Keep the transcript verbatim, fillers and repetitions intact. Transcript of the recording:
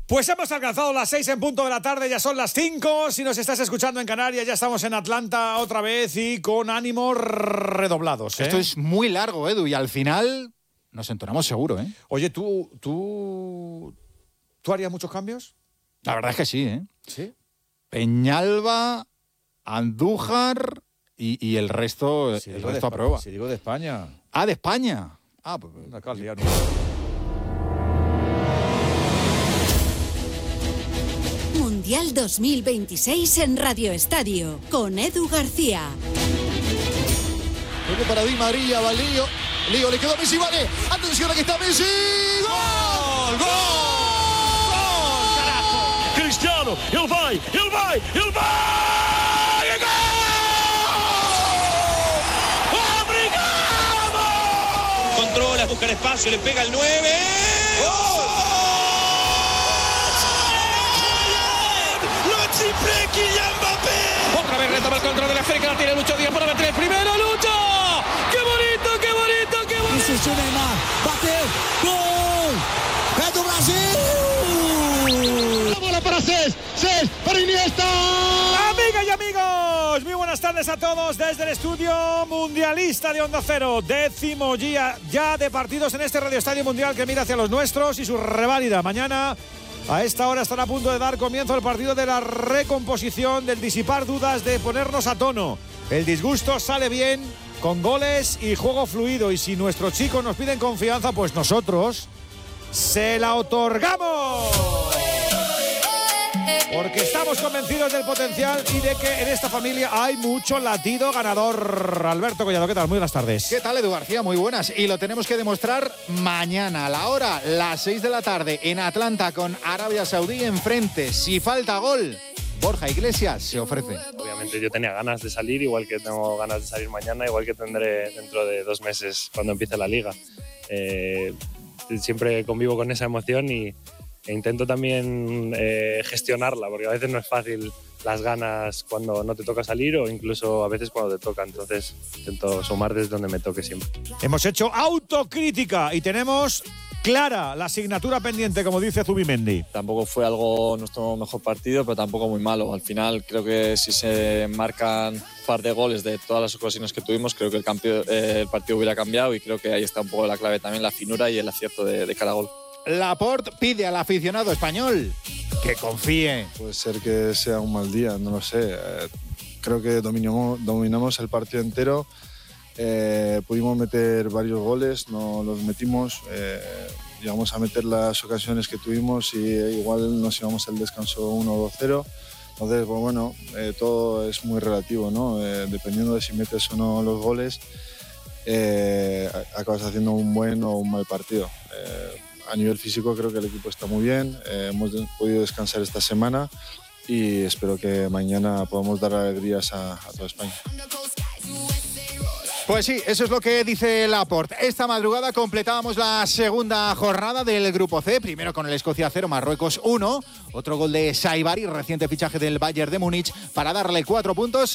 Pues hemos alcanzado las seis en punto de la tarde, ya son las cinco. Si nos estás escuchando en Canarias, ya estamos en Atlanta otra vez y con ánimos redoblados, ¿eh? Esto es muy largo, Edu, y al final nos entonamos seguro, ¿eh? Oye, ¿tú, tú, ¿tú harías muchos cambios? La verdad es que sí, ¿eh? Sí. Peñalba, Andújar y, y el resto, Si el digo resto de, a prueba. Si digo de España. Ah, de España. Ah, pues... Una calidad, ¿no? Mundial dos mil veintiséis en Radio Estadio, con Edu García. Viene para Di María, va Lío. Lío, le quedó a Messi, vale. Atención, aquí está Messi. ¡Gol! ¡Gol! ¡Gol! ¡Carajo! Cristiano, ele vai, ele vai, ele vai! ¡Gol! ¡Obrigado! Controla, busca el espacio, le pega el nueve. ¡Gol! Otra vez retoma el control de la América, la tiene Lucho Díaz para meter el primero, Lucho. ¡Qué bonito, qué bonito, qué bonito! Insistiu Neymar, bateu, gol! É do Brasil! La bola para Cés, Cés para Iniesta. Amigas y amigos, muy buenas tardes a todos desde el estudio mundialista de Onda Cero. Décimo día ya de partidos en este Radio Estadio Mundial que mira hacia los nuestros y su reválida. Mañana a esta hora están a punto de dar comienzo el partido de la recomposición, del disipar dudas, de ponernos a tono. El disgusto sale bien con goles y juego fluido. Y si nuestros chicos nos piden confianza, pues nosotros se la otorgamos. Porque estamos convencidos del potencial y de que en esta familia hay mucho latido ganador. Alberto Collado, ¿qué tal? Muy buenas tardes. ¿Qué tal, Edu García? Muy buenas. Y lo tenemos que demostrar mañana, a la hora, las seis de la tarde, en Atlanta, con Arabia Saudí enfrente. Si falta gol, Borja Iglesias se ofrece. Obviamente yo tenía ganas de salir, igual que tengo ganas de salir mañana, igual que tendré dentro de dos meses cuando empiece la liga. Eh, siempre convivo con esa emoción y e intento también eh, gestionarla, porque a veces no es fácil las ganas cuando no te toca salir o incluso a veces cuando te toca. Entonces intento sumar desde donde me toque siempre. Hemos hecho autocrítica y tenemos clara la asignatura pendiente, como dice Zubimendi. Tampoco fue algo nuestro mejor partido, pero tampoco muy malo. Al final creo que si se marcan un par de goles de todas las ocasiones que tuvimos, creo que el, cambio, eh, el partido hubiera cambiado y creo que ahí está un poco la clave también, la finura y el acierto de, de cada gol. Laporte pide al aficionado español que confíe. Puede ser que sea un mal día, no lo sé. Eh, creo que dominamos, dominamos el partido entero. Eh, pudimos meter varios goles, no los metimos. Eh, llegamos a meter las ocasiones que tuvimos y igual nos íbamos al descanso uno o dos cero. Entonces, pues bueno, eh, todo es muy relativo, ¿no? Eh, dependiendo de si metes o no los goles, eh, acabas haciendo un buen o un mal partido. Eh, A nivel físico creo que el equipo está muy bien, eh, hemos podido descansar esta semana y espero que mañana podamos dar alegrías a, a toda España. Pues sí, eso es lo que dice Laporte. Esta madrugada completábamos la segunda jornada del Grupo C, primero con el Escocia cero, Marruecos uno, otro gol de Saibari, reciente fichaje del Bayern de Múnich, para darle cuatro puntos